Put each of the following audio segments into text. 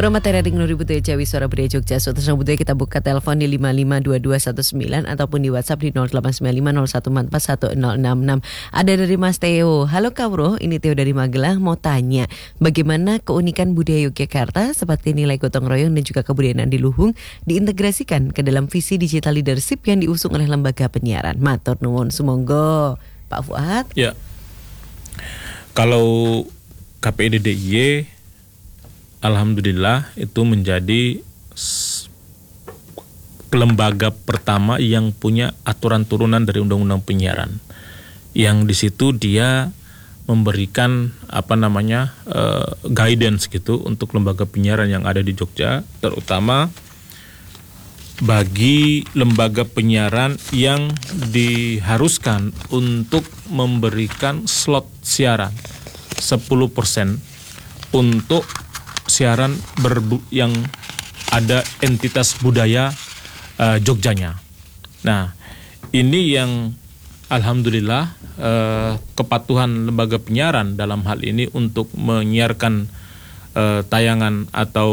Materi ring Nuri Budaya Jawi Suara Budaya Jogja. Suatu budaya kita buka telepon di 552219 ataupun di WhatsApp di 089501441066. Ada dari Mas Theo. Halo Kawruh, ini Theo dari Magelang mau tanya, bagaimana keunikan budaya Yogyakarta seperti nilai gotong royong dan juga kebudayaan di Luhung diintegrasikan ke dalam visi digital leadership yang diusung oleh lembaga penyiaran. Matur nuwun, sumangga Pak Fuad. Ya. Kalau KPI DIY alhamdulillah itu menjadi lembaga pertama yang punya aturan turunan dari Undang-Undang Penyiaran. Yang di situ dia memberikan guidance gitu untuk lembaga penyiaran yang ada di Jogja, terutama bagi lembaga penyiaran yang diharuskan untuk memberikan slot siaran 10% untuk siaran yang ada entitas budaya Jogjanya. Nah, ini yang alhamdulillah kepatuhan lembaga penyiaran dalam hal ini untuk menyiarkan tayangan atau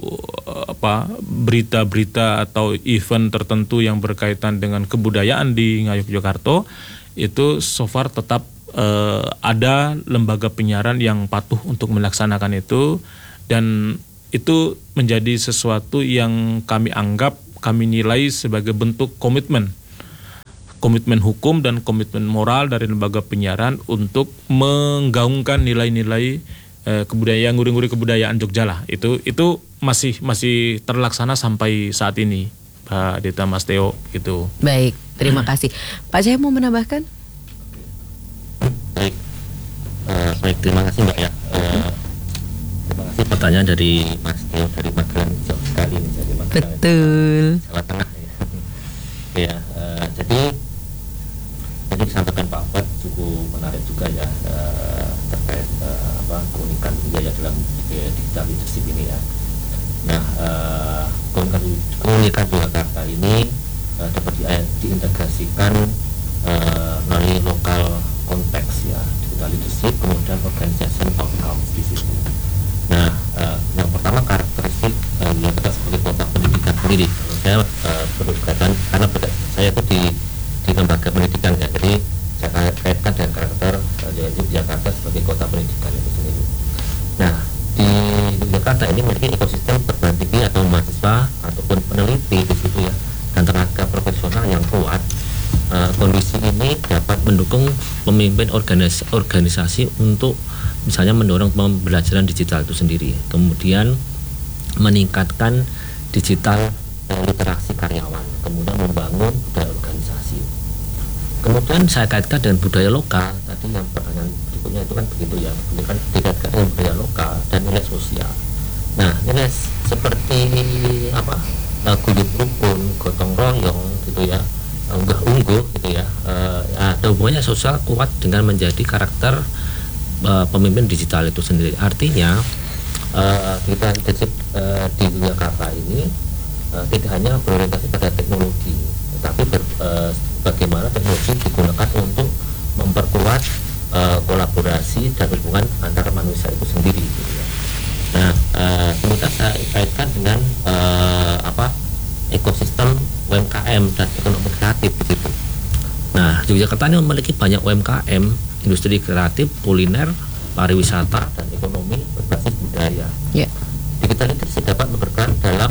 berita-berita atau event tertentu yang berkaitan dengan kebudayaan di Ngayogyakarta itu so far tetap ada lembaga penyiaran yang patuh untuk melaksanakan itu. Dan itu menjadi sesuatu yang kami nilai sebagai bentuk komitmen hukum dan komitmen moral dari lembaga penyiaran untuk menggaungkan nilai-nilai kebudayaan, nguri-nguri kebudayaan Jogja lah. Itu masih terlaksana sampai saat ini, Pak Deta, Mas Theo gitu. Baik, terima kasih. Pak Jaya mau menambahkan? Baik, terima kasih Mbak ya. Pertanyaan dari Mas Theo dari Magelang, jauh sekali ini dari Magelang. Betul. Jawa Tengah ya. Jadi disampaikan Pak Fuad cukup menarik juga ya, terkait keunikan budaya dalam digital leadership ini ya. Nah, keunikan Yogyakarta ini dapat diintegrasikan melalui lokal konteks ya, digital leadership, kemudian organization outcomes di situ. Nah, yang pertama karakteristik Yogyakarta sebagai kota pendidikan sendiri. Saya berkaitan karena saya itu di lembaga pendidikan ya, jadi saya kaitkan dengan karakter Yogyakarta sebagai kota pendidikan itu sendiri. Nah, di Yogyakarta ini memiliki ekosistem perguruan tinggi atau mahasiswa ataupun peneliti di situ ya, dan tenaga profesional yang kuat. Kondisi ini dapat mendukung pemimpin organisasi untuk misalnya mendorong pembelajaran digital itu sendiri, kemudian meningkatkan digital literasi karyawan, kemudian membangun budaya organisasi. Kemudian saya kaitkan dengan budaya lokal, tadi yang pertanyaan berikutnya itu kan begitu ya, kan dikaitkan dengan budaya lokal dan nilai sosial. Nah, nilai seperti guyub rukun, gotong royong gitu ya, unggah ungguh gitu ya, ada hubungannya sosial kuat dengan menjadi karakter pemimpin digital itu sendiri. Artinya kita di Yogyakarta ini tidak hanya berorientasi pada teknologi, tetapi bagaimana teknologi digunakan untuk memperkuat kolaborasi dan hubungan antara manusia itu sendiri gitu ya. Nah, kemudian saya kaitkan dengan ekosistem UMKM dan ekonomi kreatif begitu. Nah, Yogyakarta ini memiliki banyak UMKM, industri kreatif, kuliner, pariwisata, dan ekonomi berbasis budaya. Yeah. Digital leadership dapat berperan dalam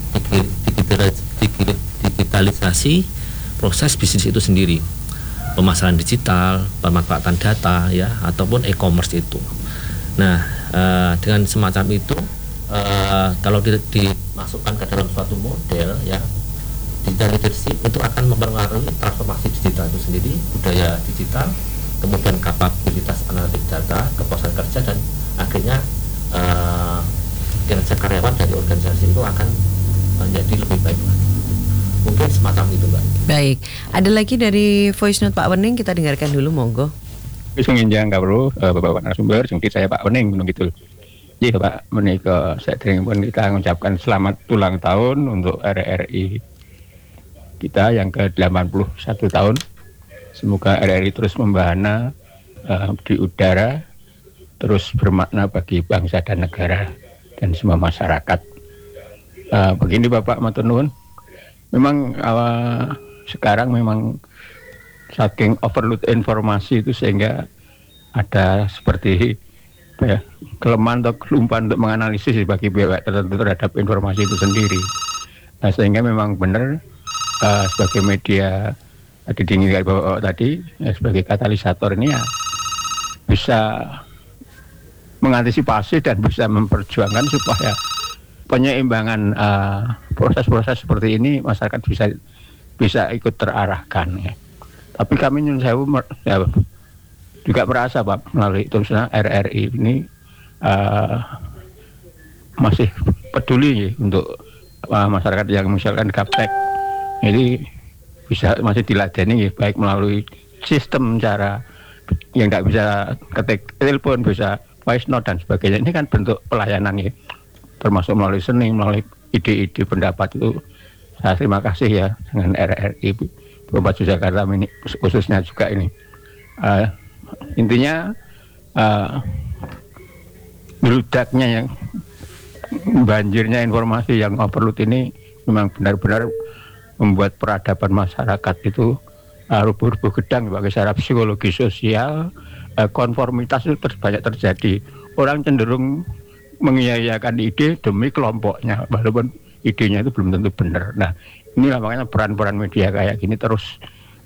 digitalisasi proses bisnis itu sendiri, pemasaran digital, pemanfaatan data ya, ataupun e-commerce itu. Nah, dengan semacam itu, kalau dimasukkan ke dalam suatu model ya, digital leadership itu akan mempengaruhi transformasi digital itu sendiri, budaya digital, kemudian kapabilitas analitik data, kepuasan kerja, dan akhirnya kinerja karyawan dari organisasi itu akan menjadi lebih baik lagi. Mungkin semacam itu, Mbak. Baik, ada lagi dari voice note Pak Wening, kita dengarkan dulu, monggo. Sunginjang Kawruh, Bapak narasumber, jengki saya Pak Wening menung gitu. Jadi Pak menika saya pun kita mengucapkan selamat ulang tahun untuk RRI kita yang ke-81 tahun. Semoga RRI terus membahana di udara, terus bermakna bagi bangsa dan negara. dan semua masyarakat. Begini Bapak matur nuwun, memang sekarang memang saking overload informasi itu sehingga ada seperti kelemahan atau kelumpuhan untuk menganalisis bagi pihak tertentu terhadap informasi itu sendiri. Nah, sehingga memang benar sebagai media ditinggikan Bapak tadi sebagai katalisator ini ya bisa mengantisipasi dan bisa memperjuangkan supaya penyeimbangan proses-proses seperti ini masyarakat bisa ikut terarahkan ya. Tapi kami nyun sewu juga merasa Pak melalui tulisan RRI ini masih peduli ya, untuk masyarakat yang misalkan gaptek ini bisa masih diladeni ya, baik melalui sistem cara yang nggak bisa ketik telepon, bisa voice note dan sebagainya. Ini kan bentuk pelayanan ya, termasuk melalui seni, melalui ide-ide pendapat itu. Saya terima kasih ya dengan RRI Bupati Jakarta ini khususnya juga ini. Intinya meludaknya yang banjirnya informasi yang overload ini memang benar-benar membuat peradaban masyarakat itu rubuh-rubuh gedang bagi secara psikologi sosial. Konformitas itu banyak terjadi. Orang cenderung mengiyakan ide demi kelompoknya, walaupun idenya itu belum tentu benar. Nah, inilah makanya peran-peran media kayak gini terus